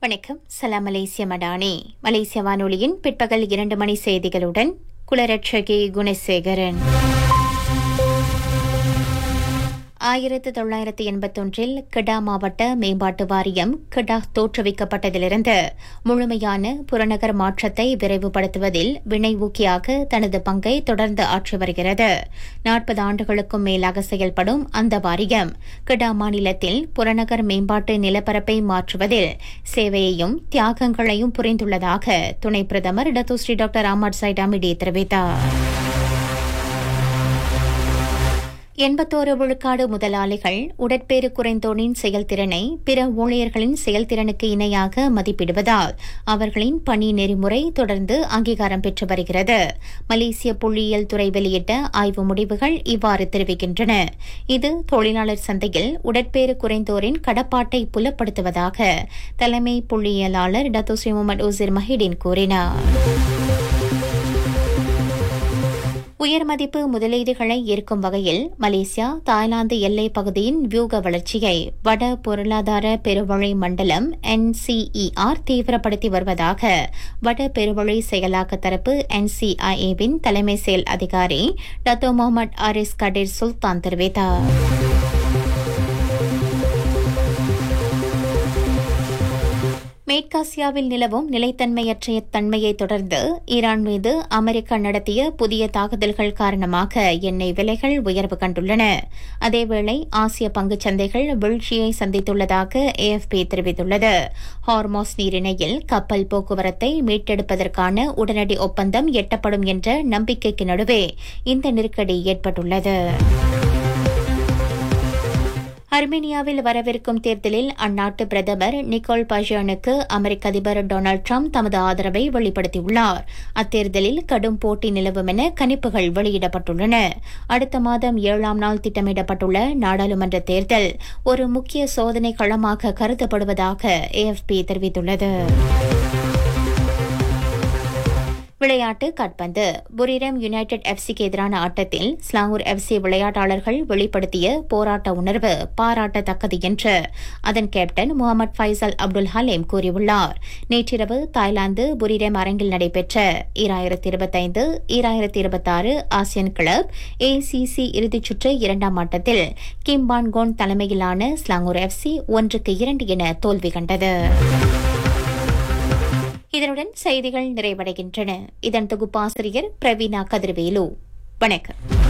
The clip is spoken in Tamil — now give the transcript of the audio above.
வணக்கம். சலாம் மலேசிய மடானி. மலேசிய வானொலியின் பிற்பகல் 2 மணி செய்திகளுடன் குலரட்சகி குணசேகரன். 1981 கிடா மாவட்ட மேம்பாட்டு வாரியம் கிடா தோற்றுவிக்கப்பட்டதிலிருந்து முழுமையான புறநகர் மாற்றத்தை விரைவுபடுத்துவதில் வினை ஊக்கியாக தனது பங்கை தொடர்ந்து ஆற்றி வருகிறது. 40 ஆண்டுகளுக்கும் மேலாக செயல்படும் அந்த வாரியம் கிடா மாநிலத்தில் புறநகர் மேம்பாட்டு நிலப்பரப்பை மாற்றுவதில் சேவையையும் தியாகங்களையும் புரிந்துள்ளதாக துணை பிரதமர் டத்தோஸ்ரீ டாக்டர் அஹ்மத் சைட் அமிடி தெரிவித்தார். 81 விழுக்காடு முதலாளிகள் உடற்பேறு குறைந்தோரின் செயல்திறனை பிற ஊழியர்களின் செயல்திறனுக்கு இணையாக மதிப்பிடுவதால் அவர்களின் பணி நெறிமுறை தொடர்ந்து அங்கீகாரம் பெற்று வருகிறது. மலேசிய புள்ளியியல் துறை வெளியிட்ட ஆய்வு முடிவுகள் இவ்வாறு தெரிவிக்கின்றன. இது தொழிலாளர் சந்தையில் உடற்பேறு குறைந்தோரின் கடப்பாட்டை புலப்படுத்துவதாக தலைமை புள்ளியியலாளர் டத்தோஸ்ரீ முகமது உசிர் மஹிடின் கூறினார். உயர் மதிப்பு முதலீடுகளை ஈர்க்கும் வகையில் மலேசியா தாய்லாந்து எல்லைப் பகுதியின் வியூக வளர்ச்சியை வட பொருளாதார பெருவழி மண்டலம் NCER தீவிரப்படுத்தி வருவதாக வட பெருவழி செயலாக்க தரப்பு NCIA-வின் தலைமை செயல் அதிகாரி டத்தோ முகமது ஆரிஸ் கடீர் சுல்தான் தெரிவித்தார். மேற்காசியாவில் நிலவும் நிலைத்தன்மையற்ற தன்மையை தொடர்ந்து ஈரான் மீது அமெரிக்கா நடத்திய புதிய தாக்குதல்கள் காரணமாக எண்ணெய் விலைகள் உயர்வு கண்டுள்ளன. அதேவேளை ஆசிய பங்குச் சந்தைகள் வீழ்ச்சியை சந்தித்துள்ளதாக AFP தெரிவித்துள்ளது. ஹார்மோஸ் நீரிணையில் கப்பல் போக்குவரத்தை மீட்டெடுப்பதற்கான உடனடி ஒப்பந்தம் எட்டப்படும் என்ற நம்பிக்கைக்கு நடுவே இந்த நெருக்கடி ஏற்பட்டுள்ளது. அர்மேனியாவில் வரவிருக்கும் தேர்தலில் அந்நாட்டு பிரதமர் நிக்கோல் பஷியானுக்கு அமெரிக்க அதிபர் டொனால்டு டிரம்ப் தமது ஆதரவை வெளிப்படுத்தியுள்ளார். அத்தேர்தலில் கடும் போட்டி நிலவும் என கணிப்புகள் வெளியிடப்பட்டுள்ளன. அடுத்த மாதம் 7ஆம் நாள் திட்டமிடப்பட்டுள்ள நாடாளுமன்ற தேர்தல் ஒரு முக்கிய சோதனை களமாக கருதப்படுவதாக AFP தெரிவித்துள்ளது. விளையாட்டு காற்பந்து. புரிரம் யுனைடெட் FC-க்கு எதிரான ஆட்டத்தில் ஸ்லாங்கூர் FC விளையாட்டாளர்கள் வெளிப்படுத்திய போராட்ட உணர்வு பாராட்டத்தக்கது என்று அதன் கேப்டன் முகமது ஃபைசல் அப்துல் ஹலீம் கூறியுள்ளார். நேற்றிரவு தாய்லாந்து புரிரம் அரங்கில் நடைபெற்ற 2025-2026 ஆசியன் கிளப் ACC இறுதிச் சுற்று 2ஆம் ஆட்டத்தில் கிம்பான் கோன் தலைமையிலான ஸ்லாங்கூர் FC 1-2 என தோல்வி கண்டது. இதனுடன் செய்திகள் நிறைவடைகின்றன. இதன் தொகுப்பாசிரியர் பிரவீனா கதிர்வேலு. வணக்கம்.